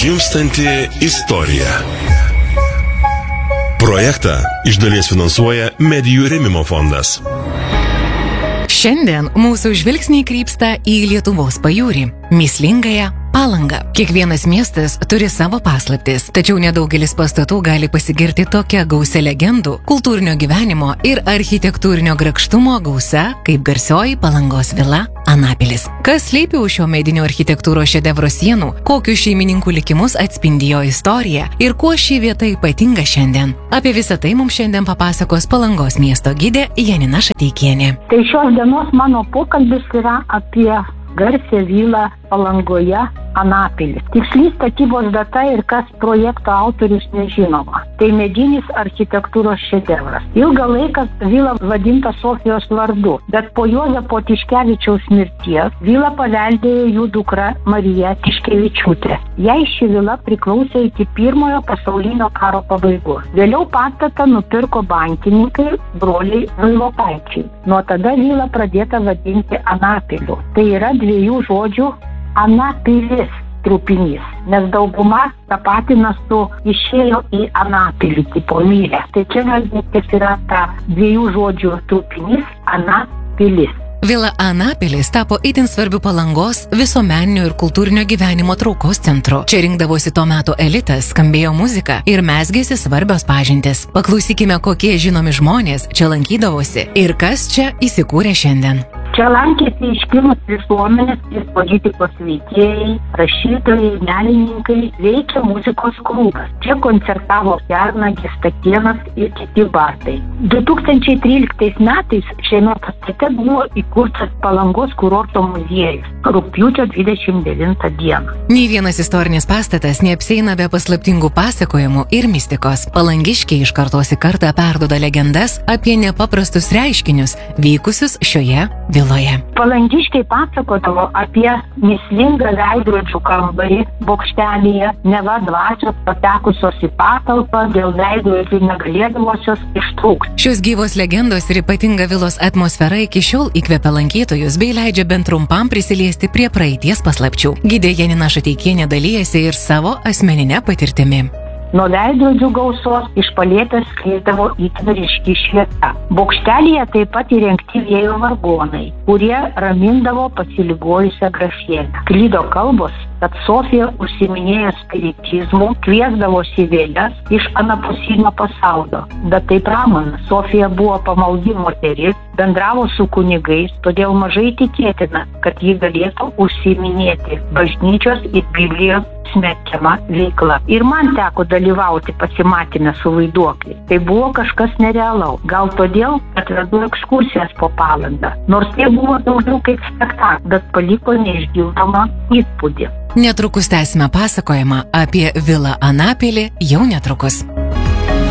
Gimstanti istorija. Projektą iš dalies finansuoja Medijų rėmimo fondas. Šiandien mūsų žvilgsniai krypsta į Lietuvos pajūrį, mįslingąją Palangą. Kiekvienas miestas turi savo paslaptis, tačiau nedaugelis pastatų gali pasigirti tokia gausia legendų, kultūrinio gyvenimo ir architektūrinio grakštumo gausa, kaip garsioji Palangos vila Anapilis. Kas slypi už šio medinio architektūros šedevro sienų, kokius šeimininkų likimus atspindėjo istorija ir kuo ši vieta ypatinga šiandien. Apie visą tai mums šiandien papasakos Palangos miesto gidė Janina Šateikienė. Tai šios dienos mano pokalbis yra apie garsią vilą Palangoje Anapilis. Tiksli statybos data ir kas projekto autorius nežinoma. Tai medinis architektūros šedevras. Ilgą laiką vila vadinta Sofijos vardu, bet po Juozapo Tiškevičiaus mirties vilą paveldėjo jų dukra Marija Tiškevičiūtė. Jai ši vila priklausė iki Pirmojo pasaulinio karo pabaigos. Vėliau pastatą nupirko bankininkai broliai Vailokaičiai. Nuo tada vilą pradėta vadinti Anapiliu. Tai yra dviejų žodžių Anapilis trupinys, nes dauguma tapatina su išėjo į Anapilį tipo mylę. Tai čia galbūt yra ta dviejų žodžių trupinys Anapilis. Vila Anapilis tapo itin svarbiu Palangos visuomeninio ir kultūrinio gyvenimo traukos centru. Čia rinkdavosi to meto elitas, skambėjo muzika ir mezgėsi svarbios pažintys. Paklausykime, kokie žinomi žmonės čia lankydavosi ir kas čia įsikūrė šiandien. Čia lankėsi iškilus visuomenės ir politikos veikėjai, rašytojai, menininkai, veikė muzikos klubas. Čia koncertavo Kernagis, Statėnas ir kiti bardai. 2013 metais šiame pastate buvo įkurtas Palangos kurorto muziejus rugpjūčio 29 dieną. Nei vienas istorinis pastatas neapsieina be paslaptingų pasakojimų ir mistikos. Palangiškiai iš kartos į kartą perduoda legendas apie nepaprastus reiškinius vykusius šioje viloje. Palangiškiai pasakodavo apie mįslingą veidrodžių kambarį bokštelyje, neva dvasios patekusios į patalpą, dėl veidrodžių negalėdavosios ištrūkti. Šios gyvos legendos ir ypatinga vilos atmosfera iki šiol įkvepia lankytojus bei leidžia bent trumpam prisiliesti prie praeities paslapčių. Gidė Janina Šateikienė dalijasi ir savo asmeninę patirtimi. Nuo veidrodžių gausos iš palėpės skleisdavo itin ryški šviesa. Bokštelyje taip pat įrengti vėjo vargonai, kurie ramindavo pasiligojusią grafienę. Sklido kalbos, kad Sofija užsiiminėjo spiritizmu, kviesdavosi vėles iš anapusinio pasaulio. Bet tai pramana. Sofija buvo pamaldi moteris, bendravo su kunigais, todėl mažai tikėtina, kad ji galėtų užsiiminėti bažnyčios ir Biblijos smerkiama veikla. Ir man teko dalyvauti pasimatyme su vaiduokliais. Tai buvo kažkas nerealaus. Gal todėl, kad vedu ekskursijas po Palangą. Nors tai buvo daugiau kaip spektaklis, bet paliko neišdildomą įspūdį. Netrukus tęsime pasakojimą apie vilą Anapilį jau netrukus.